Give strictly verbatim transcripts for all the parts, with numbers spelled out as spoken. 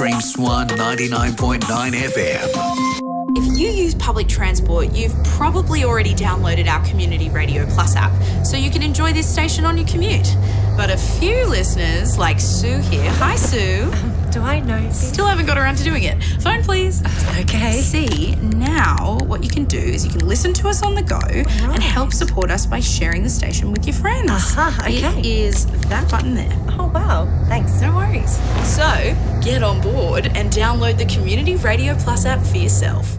Stream Swan ninety-nine point nine F M. If you use public transport, you've probably already downloaded our Community Radio Plus app, so you can enjoy this station on your commute. But a few listeners, like Sue here, hi Sue. Um, do I know? Still haven't got around to doing it. Phone please. Okay. See, now what you can do is you can listen to us on the go right. and help support us by sharing the station with your friends. Uh-huh, okay. It is that button there. Oh, wow. Thanks. No worries. So, get on board and download the Community Radio Plus app for yourself.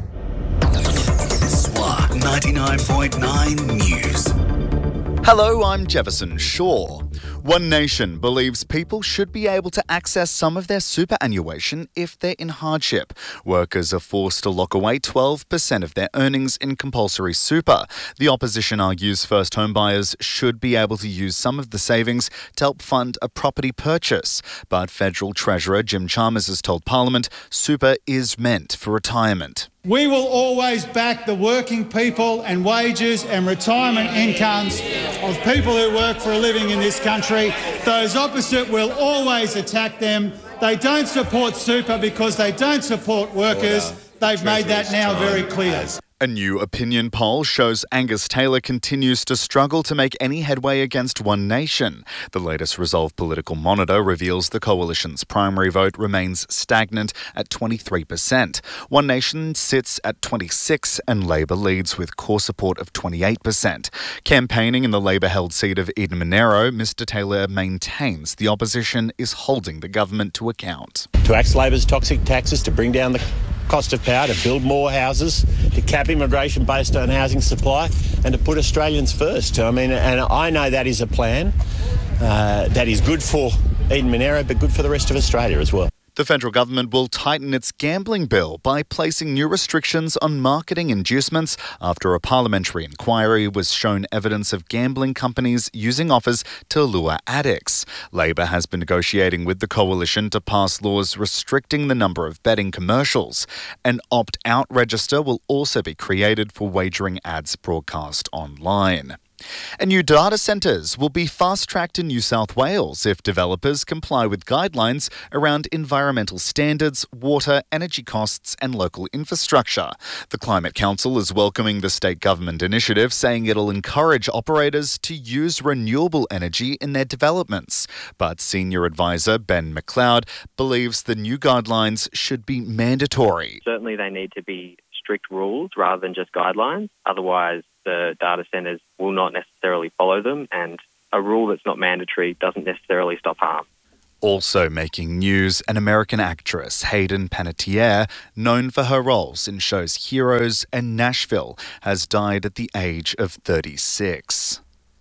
Swan ninety-nine point nine News. Hello, I'm Jefferson Shaw. One Nation believes people should be able to access some of their superannuation if they're in hardship. Workers are forced to lock away twelve percent of their earnings in compulsory super. The opposition argues first home buyers should be able to use some of the savings to help fund a property purchase. But Federal Treasurer Jim Chalmers has told Parliament super is meant for retirement. We will always back the working people and wages and retirement incomes of people who work for a living in this country. Those opposite will always attack them. They don't support super because they don't support workers. They've made that now very clear. A new opinion poll shows Angus Taylor continues to struggle to make any headway against One Nation. The latest Resolve Political Monitor reveals the coalition's primary vote remains stagnant at twenty-three percent. One Nation sits at twenty-six and Labor leads with core support of twenty-eight percent. Campaigning in the Labor-held seat of Eden Monaro, Mister Taylor maintains the opposition is holding the government to account. To axe Labor's toxic taxes, to bring down the cost of power, to build more houses, to cap immigration based on housing supply, and to put Australians first. I mean, and I know that is a plan uh, that is good for Eden Monaro, but good for the rest of Australia as well. The federal government will tighten its gambling bill by placing new restrictions on marketing inducements after a parliamentary inquiry was shown evidence of gambling companies using offers to lure addicts. Labor has been negotiating with the coalition to pass laws restricting the number of betting commercials. An opt-out register will also be created for wagering ads broadcast online. And new data centres will be fast-tracked in New South Wales if developers comply with guidelines around environmental standards, water, energy costs and local infrastructure. The Climate Council is welcoming the state government initiative, saying it'll encourage operators to use renewable energy in their developments. But Senior Advisor Ben McLeod believes the new guidelines should be mandatory. Certainly they need to be strict rules rather than just guidelines. Otherwise, the data centres will not necessarily follow them, and a rule that's not mandatory doesn't necessarily stop harm. Also making news, an American actress, Hayden Panettiere, known for her roles in shows Heroes and Nashville, has died at the age of thirty-six.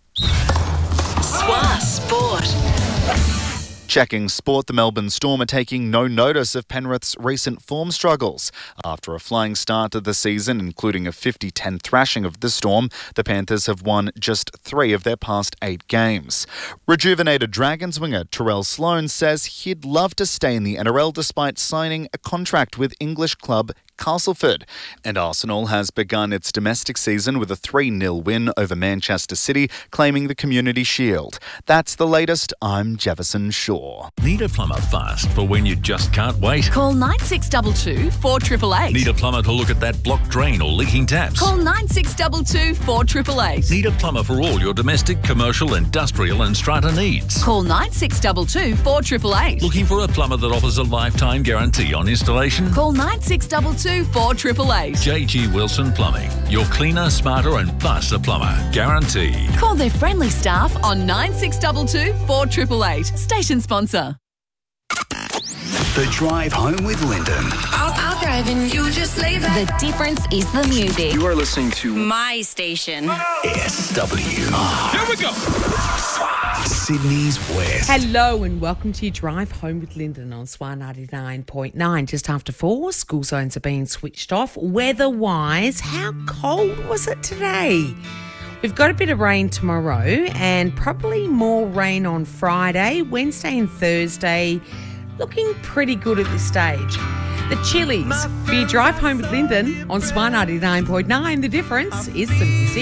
Swa Sport. Checking sport, the Melbourne Storm are taking no notice of Penrith's recent form struggles. After a flying start to the season, including a fifty ten thrashing of the Storm, the Panthers have won just three of their past eight games. Rejuvenated Dragons winger Terrell Sloan says he'd love to stay in the N R L despite signing a contract with English club Castleford. And Arsenal has begun its domestic season with a three nil win over Manchester City, claiming the Community Shield. That's the latest. I'm Jefferson Shaw. Need a plumber fast for when you just can't wait? Call nine six two two, four eight eight eight. Need a plumber to look at that blocked drain or leaking taps? Call nine six two two, four eight eight eight. Need a plumber for all your domestic, commercial, industrial and strata needs? Call nine six two two, four eight eight eight. Looking for a plumber that offers a lifetime guarantee on installation? Call nine six two two, four eight eight eight. J G Wilson Plumbing. Your cleaner, smarter and faster plumber. Guaranteed. Call their friendly staff on nine six two two, four eight eight eight. Station sponsor. The Drive Home with Lyndon. I'll, I'll drive and you just lay back. The difference is the music. You are listening to My station. S W R. Here we go. Sydney's West. Hello and welcome to your Drive Home with Lyndon on Swan ninety-nine point nine. Just after four, school zones are being switched off. Weather-wise, how cold was it today? We've got a bit of rain tomorrow and probably more rain on Friday, Wednesday and Thursday. Looking pretty good at this stage. The Chili's for your Drive Home with Lyndon on Swan ninety-nine point nine. The difference is the music.